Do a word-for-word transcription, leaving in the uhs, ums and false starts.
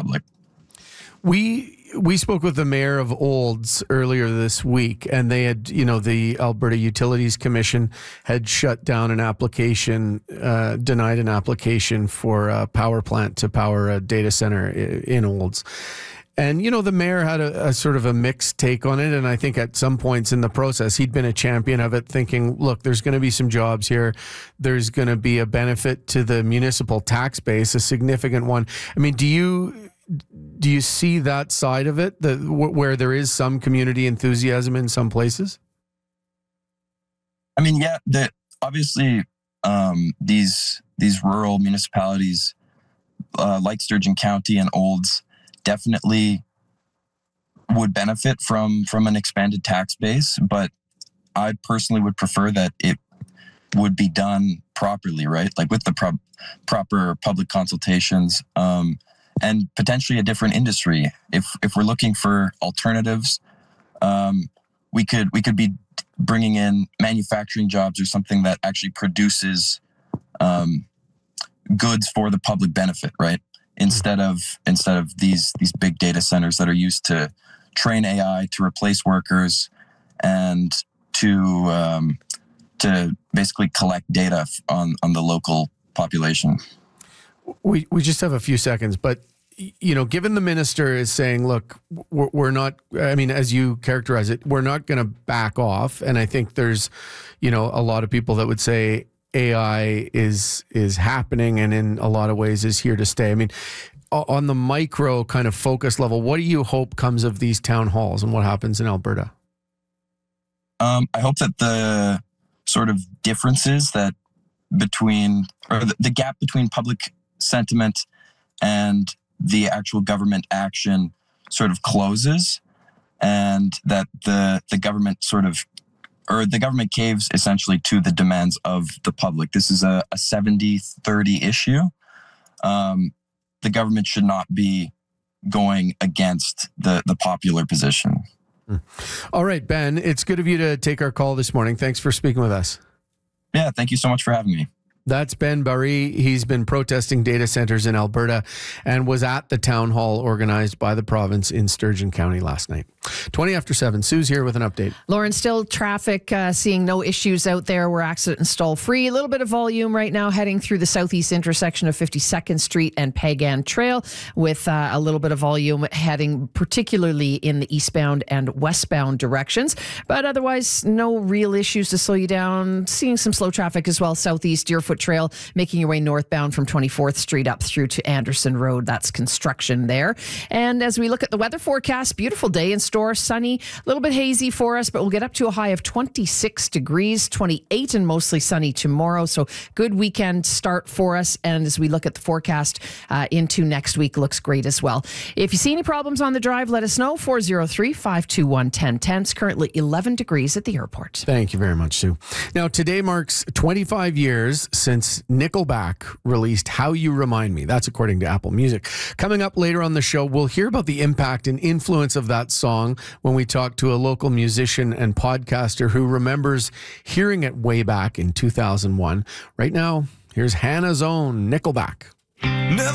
public. We we spoke with the mayor of Olds earlier this week, and they had, you know, the Alberta Utilities Commission had shut down an application, uh, denied an application for a power plant to power a data center in Olds. And, you know, the mayor had a, a sort of a mixed take on it. And I think at some points in the process, he'd been a champion of it, thinking, look, there's going to be some jobs here. There's going to be a benefit to the municipal tax base, a significant one. I mean, do you do you see that side of it, the, where there is some community enthusiasm in some places? I mean, yeah, the, obviously um, these these rural municipalities uh, like Sturgeon County and Olds definitely would benefit from from an expanded tax base, but I personally would prefer that it would be done properly, right? Like with the pro- proper public consultations, um, and potentially a different industry. If if we're looking for alternatives, um, we could we could be bringing in manufacturing jobs or something that actually produces um, goods for the public benefit, right? Instead of instead of these these big data centers that are used to train A I to replace workers and to um, to basically collect data on on the local population. We we just have a few seconds, but you know, given the minister is saying, look, we're, we're not, I mean, as you characterize it, we're not going to back off. And I think there's, you know, a lot of people that would say A I is is happening and in a lot of ways is here to stay. I mean, on the micro kind of focus level, what do you hope comes of these town halls and what happens in Alberta? Um, I hope that the sort of differences that between, or the, the gap between public sentiment and the actual government action sort of closes, and that the the government sort of or the government caves essentially to the demands of the public. This is a, a seventy thirty issue. Um, the government should not be going against the, the popular position. All right, Ben, it's good of you to take our call this morning. Thanks for speaking with us. Yeah, thank you so much for having me. That's Ben Barry. He's been protesting data centers in Alberta and was at the town hall organized by the province in Sturgeon County last night. twenty after seven. Sue's here with an update. Lauren, still traffic, uh, seeing no issues out there. We're accident and stall free. A little bit of volume right now heading through the southeast intersection of fifty-second Street and Pagan Trail, with uh, a little bit of volume heading particularly in the eastbound and westbound directions. But otherwise, no real issues to slow you down. Seeing some slow traffic as well southeast Deerfoot Trail, making your way northbound from twenty-fourth Street up through to Anderson Road. That's construction there. And as we look at the weather forecast, beautiful day in store, sunny, a little bit hazy for us, but we'll get up to a high of twenty-six degrees, twenty-eight and mostly sunny tomorrow. So good weekend start for us. And as we look at the forecast uh, into next week, looks great as well. If you see any problems on the drive, let us know. four oh three, five two one, one oh one oh. It's currently eleven degrees at the airport. Thank you very much, Sue. Now, today marks twenty-five years since Nickelback released How You Remind Me. That's according to Apple Music. Coming up later on the show, we'll hear about the impact and influence of that song when we talk to a local musician and podcaster who remembers hearing it way back in two thousand one. Right now, here's Hannah's own Nickelback.